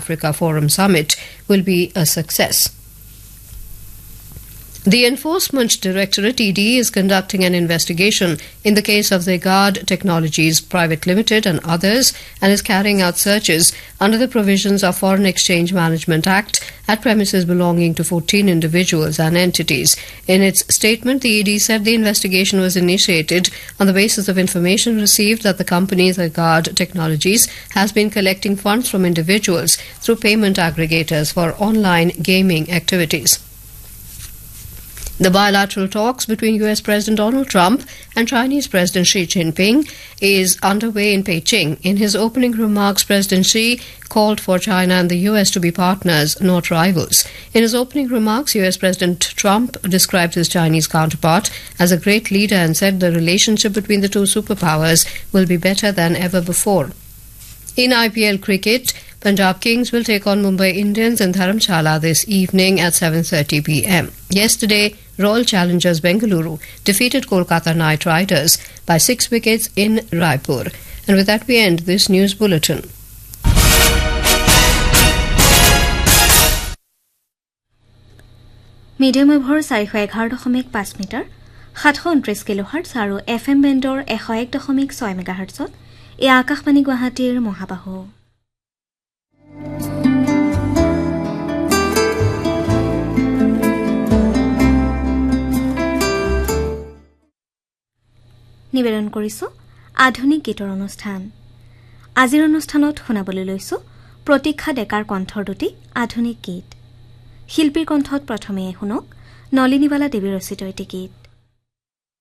Africa Forum Summit will be a success. The Enforcement Directorate (ED) is conducting an investigation in the case of Zegard Technologies Private Limited and others and is carrying out searches under the provisions of Foreign Exchange Management Act at premises belonging to 14 individuals and entities. In its statement, the ED said the investigation was initiated on the basis of information received that the company Zegard Technologies has been collecting funds from individuals through payment aggregators for online gaming activities. The bilateral talks between U.S. President Donald Trump and Chinese President Xi Jinping is underway in Beijing. In his opening remarks, President Xi called for China and the U.S. to be partners, not rivals. In his opening remarks, U.S. President Trump described his Chinese counterpart as a great leader and said the relationship between the two superpowers will be better than ever before. In IPL cricket, Punjab Kings will take on Mumbai Indians in Dharamshala this evening at 7:30 p.m. Yesterday, Royal Challengers Bengaluru defeated Kolkata Knight Riders by 6 wickets in Raipur. And with that, we end this news bulletin. Medium wave 411.5 meter, 729 kilohertz aru FM bendor 101.6 megahertz. E Akashbani Guwahatir Mohabaho. নিবেদন কৰিছো আধুনিক গীতৰ অনুষ্ঠান আজিৰ অনুষ্ঠানত শুনাবলৈ লৈছো প্ৰতীক্ষা ডেকাৰ কণ্ঠৰ দুটি আধুনিক গীত শিল্পীৰ কণ্ঠত প্ৰথমে শুনক নলিনীবালা দেৱীৰ ৰচিত এটি গীত